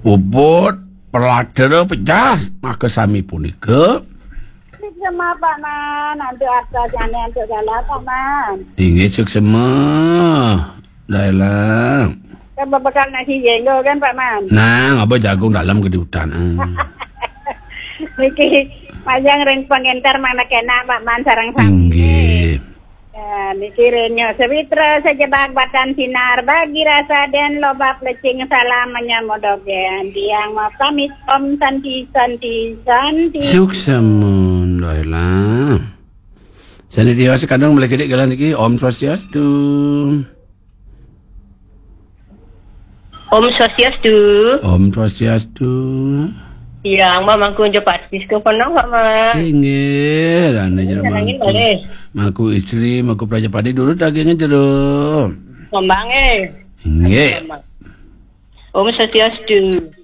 Bobot peladara pecah maka sami punika. Sama Pak Man, nanti atasnya untuk salah Pak Man. Inggih suksema. Dailang. Kan bekal nasi jenggo kan Pak Man. Nah, apa jagung dalam kedutan. Niki majang ring pengentar mana kena Pak Man sarang sami. Inggih. Ya, niki renyo sewitra sejebak batan sinar bagi rasa dan loba plecing salam menyamodogen. Diang mau pamit om santi. Suksema. Dailang. Sana dia sekadang boleh kedik galan iki Om Swastiastu. Om Swastiastu. Om Swastiastu. Yang mama ku jepat disko penang sama. Inggih, dan Nangin boleh. maku istri, maku prajapati dulu dagingnya jeruk. Ngombange. Inggih. Om Swastiastu.